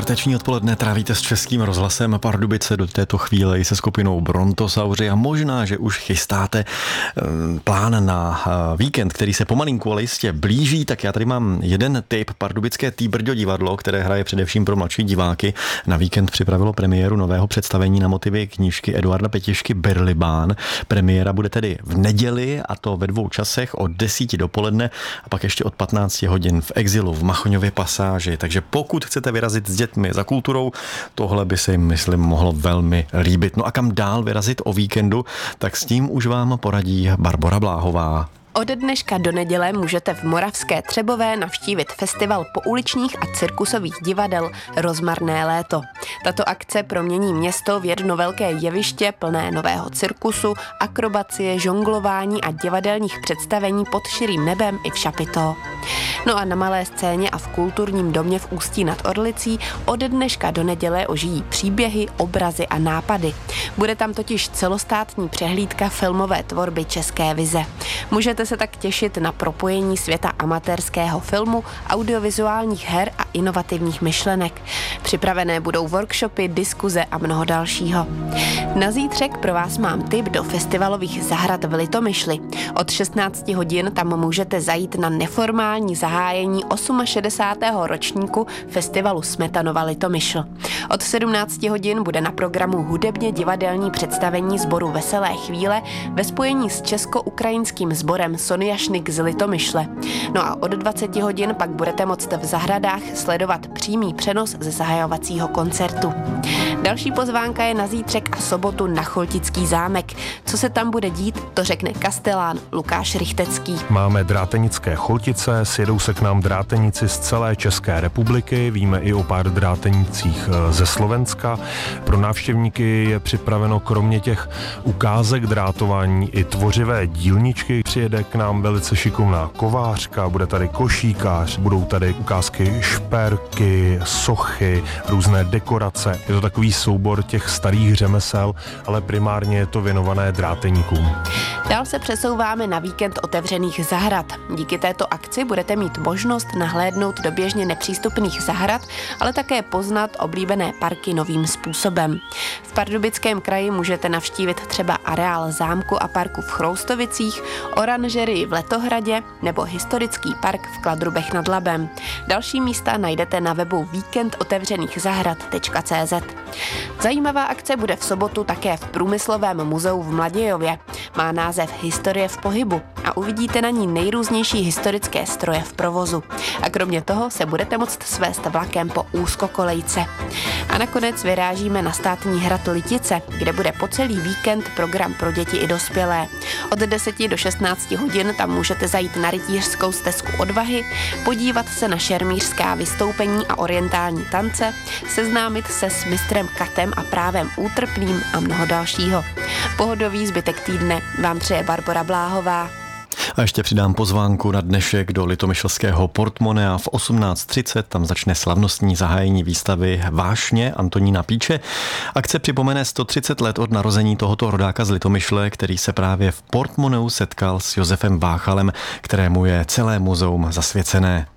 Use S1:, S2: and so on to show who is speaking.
S1: Čtvrteční odpoledne trávíte s Českým rozhlasem Pardubice, do této chvíle i se skupinou Brontosauři a možná, že už chystáte plán na víkend, který se pomalinku, ale jistě blíží, tak já tady mám jeden tip. Pardubické Týbrďo divadlo, které hraje především pro mladší diváky, na víkend připravilo premiéru nového představení na motivy knížky Eduarda Petěžky Birlibán. Premiéra bude tedy v neděli, a to ve 2 časech od 10 dopoledne a pak ještě od 15 hodin v Exilu v Machoňově pasáži. Takže pokud chcete vyrazit s dětmi za kulturou, tohle by se jim, myslím, mohlo velmi líbit. No a kam dál vyrazit o víkendu, tak s tím už vám poradí Barbora Bláhová.
S2: Od dneška do neděle můžete v Moravské Třebové navštívit festival pouličních a cirkusových divadel Rozmarné léto. Tato akce promění město v jedno velké jeviště plné nového cirkusu, akrobacie, žonglování a divadelních představení pod širým nebem i v šapito. No a na malé scéně a v kulturním domě v Ústí nad Orlicí od dneška do neděle ožijí příběhy, obrazy a nápady. Bude tam totiž celostátní přehlídka filmové tvorby České vize. Můžete se tak těšit na propojení světa amatérského filmu, audiovizuálních her a inovativních myšlenek. Připravené budou workshopy, diskuze a mnoho dalšího. Na zítřek pro vás mám tip do festivalových zahrad v Litomyšli. Od 16 hodin tam můžete zajít na neformální zahájení 68. ročníku festivalu Smetanova Litomyšl. Od 17 hodin bude na programu hudebně divadelní představení sboru Veselé chvíle ve spojení s česko-ukrajinským sborem Sonjašnik z Litomyšle. No a od 20 hodin pak budete moct v zahradách sledovat přímý přenos ze zahajovacího koncertu. Další pozvánka je na zítřek a sobotu na Choltický zámek. Co se tam bude dít, to řekne kastelán Lukáš Rychtecký.
S3: Máme drátenické Choltice, sjedou se k nám drátenici z celé České republiky, víme i o pár drátenicích ze Slovenska. Pro návštěvníky je připraveno kromě těch ukázek drátování i tvořivé dílničky. Přijede k nám velice šikovná kovářka, bude tady košíkář, budou tady ukázky šperky, sochy, různé dekorace. Je to takový soubor těch starých řemesel, ale primárně je to věnované dráteníkům.
S2: Dál se přesouváme na víkend otevřených zahrad. Díky této akci budete mít možnost nahlédnout do běžně nepřístupných zahrad, ale také poznat oblíbené parky novým způsobem. V Pardubickém kraji můžete navštívit třeba areál zámku a parku v Chroustovicích, oranžerii v Letohradě nebo historický park v Kladrubech nad Labem. Další místa najdete na webu víkendotevřenýchzahrad.cz. Zajímavá akce bude v sobotu také v Průmyslovém muzeu v Mladějově. Má název Historie v pohybu a uvidíte na ní nejrůznější historické stroje v provozu. A kromě toho se budete moct svést vlakem po úzkokolejce. A nakonec vyrážíme na státní hrad Litice, kde bude po celý víkend program pro děti i dospělé. Od 10 do 16 hodin tam můžete zajít na rytířskou stezku odvahy, podívat se na šermířská vystoupení a orientální tance, seznámit se s mistrem Katem a právem útrpným a mnoho dalšího. Pohodový zbytek týdne vám přeje Barbora Bláhová.
S1: A ještě přidám pozvánku na dnešek do litomyšlského Portmonea v 18:30. Tam začne slavnostní zahájení výstavy Vášně Antonína Píče. Akce připomene 130 let od narození tohoto rodáka z Litomyšle, který se právě v Portmoneu setkal s Josefem Váchalem, kterému je celé muzeum zasvěcené.